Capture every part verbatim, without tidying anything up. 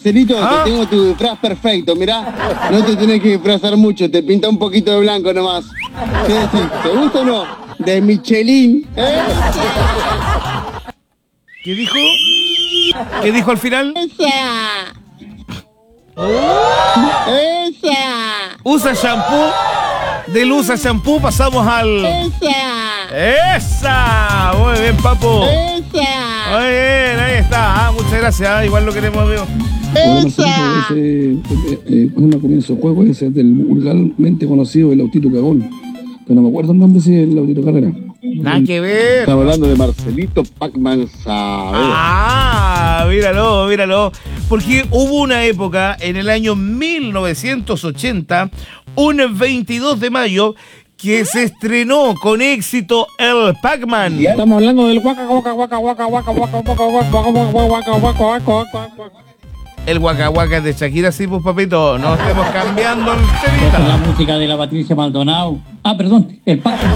Marcelito, ¿Ah? te tengo tu disfraz perfecto, mirá. No te tenés que disfrazar mucho, te pinta un poquito de blanco nomás. ¿Qué decís? ¿Te gusta o no? De Michelin, ¿eh? ¿Qué dijo? ¿Qué dijo al final? ¡Esa! ¡Esa! Usa shampoo. Del usa shampoo pasamos al... ¡Esa! ¡Esa! Muy bien, papu. ¡Esa! Muy bien, ahí está. Ah, muchas gracias. Ah, igual lo queremos, amigo. ¡Esa! Ese, eh, eh, cuando comienzo el juego ese del vulgarmente conocido el autito cagón. Pero no me acuerdo el nombre si es el autito carrera. Nada que ver. Estamos hablando de Marcelito Pac-Man Saavedra. Ah, míralo, míralo. Porque hubo una época en el año mil novecientos ochenta, un veintidós de mayo, que se estrenó con éxito el Pac-Man. Estamos hablando del guaca guaca guaca guaca guaca guaca guaca guaca guaca guaca guaca guaca. El Waka Waka de Shakira, sí, pues papito, no estemos cambiando el Esta es la temita. música de la Patricia Maldonado. Ah, perdón, el Pac-Man.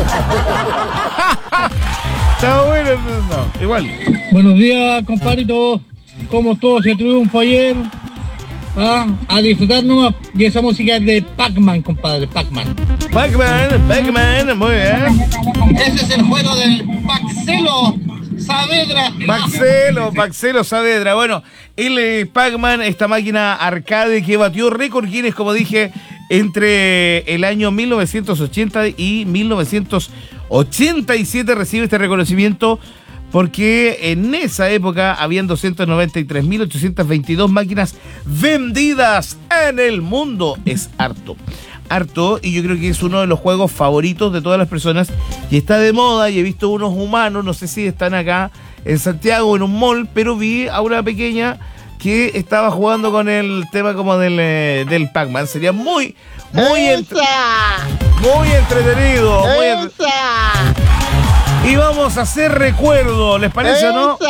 Está bueno, no, igual. Buenos días, compadrito. ¿Cómo todo se triunfó ayer? Ah, a disfrutar nomás de esa música de Pac-Man, compadre, Pac-Man. Pac-Man, Pac-Man, muy bien. Ese es el juego del Paxelo Saavedra. Maxelo, Maxelo Saavedra. Bueno, el eh, Pac-Man, esta máquina arcade que batió récord Guinness, como dije, entre el año mil novecientos ochenta y mil novecientos ochenta y siete recibe este reconocimiento porque en esa época habían doscientas noventa y tres mil ochocientas veintidós máquinas vendidas en el mundo. Es harto. harto y yo creo que es uno de los juegos favoritos de todas las personas y está de moda y he visto unos humanos, no sé si están acá en Santiago en un mall, pero vi a una pequeña que estaba jugando con el tema como del, eh, del Pac-Man. Sería muy, muy, entre- muy entretenido. Muy entre- y vamos a hacer recuerdo, ¿les parece o no?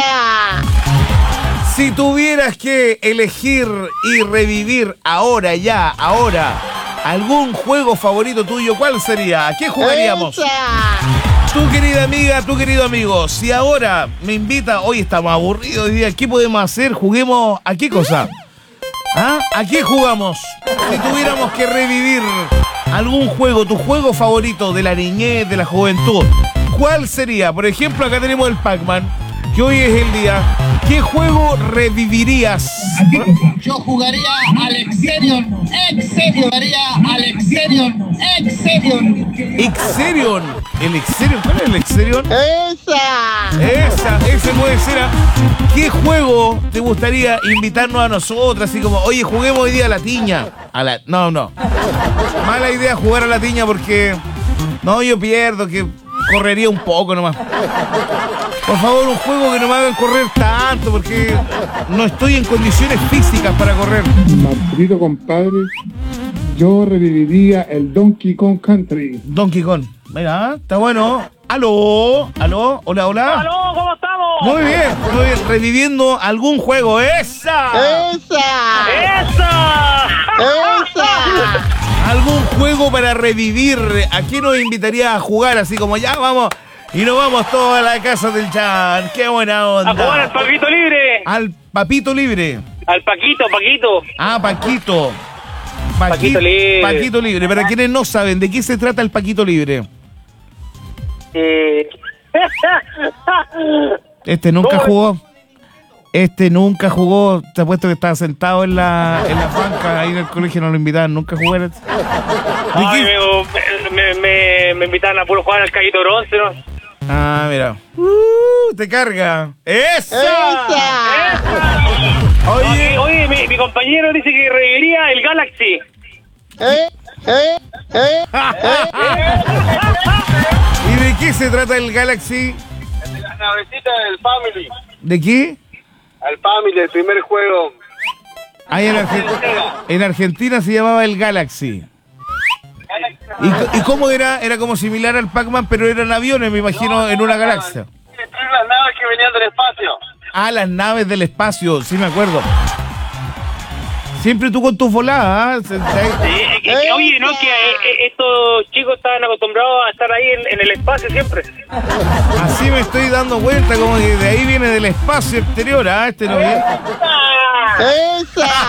Si tuvieras que elegir y revivir ahora, ya, ahora, algún juego favorito tuyo, ¿cuál sería? ¿A qué jugaríamos? Tu querida amiga, tu querido amigo, si ahora me invita, hoy estamos aburridos hoy día, ¿qué podemos hacer? Juguemos, ¿a qué cosa? ¿Ah? ¿A qué jugamos? Si tuviéramos que revivir algún juego, tu juego favorito de la niñez, de la juventud, ¿cuál sería? Por ejemplo, acá tenemos el Pac-Man, que hoy es el día. ¿Qué juego revivirías? Yo jugaría al Exerion, Exerion, jugaría al Exerion, Exerion. Exerion. ¿El Exerion? ¿Cuál es el Exerion? ¡Esa! Esa, ese puede ser. ¿Ah? ¿Qué juego te gustaría invitarnos a nosotros? Así como, oye, juguemos hoy día a la tiña. A la... No, no. Mala idea jugar a la tiña porque... No, yo pierdo, que correría un poco nomás. Por favor, un juego que no me hagan correr tanto porque no estoy en condiciones físicas para correr. Marcelito, compadre, yo reviviría el Donkey Kong Country. Donkey Kong. Mira, está bueno. Aló, aló, hola, hola. ¡Aló! ¿Cómo estamos? Muy bien, muy bien. Reviviendo algún juego. ¡Esa! ¡Esa! ¡Esa! ¡Esa! ¿Algún juego para revivir? ¿A quién nos invitaría a jugar? Así como ya vamos y nos vamos todos a la casa del Chan. ¡Qué buena onda! A jugar al Paquito Libre. Al Papito Libre. Al Paquito, Paquito. Ah, Paquito. Paqui- Paquito Libre. Paquito Libre. Para quienes no saben, ¿de qué se trata el Paquito Libre? Eh... Este nunca ¿Cómo? jugó. Este nunca jugó. Te apuesto que estaba sentado en la, en la banca ahí en el colegio, no lo invitaban nunca a jugar. ¿De Ay, qué? me, me, me, me invitaron a puro jugar al Caguito Bronce, ¿no? Ah, mira. Uh, te carga. ¡Esa! ¡Esa! Oye, Oye, oye mi, mi compañero dice que reviviría el Galaxy. ¡Eh! ¡Eh! ¡Eh! ¿y de qué se trata el Galaxy? La navecita del Family. ¿De qué? Al Family, el primer juego. Ahí en, Argen- en Argentina se llamaba el Galaxy. ¿Y, c- ¿Y cómo era? Era como similar al Pac-Man, pero eran aviones, me imagino, en una galaxia. Destruir las naves que venían del espacio. Ah, las naves del espacio, sí me acuerdo. Siempre tú con tus voladas. ¿ah? Se- se- Sí, eh, que- que- oye, no, que eh, eh, estos chicos estaban acostumbrados a estar ahí en, en el espacio siempre. Así me estoy dando cuenta, como que de ahí viene del espacio exterior, ¿ah? Este no viene. ¡Esa!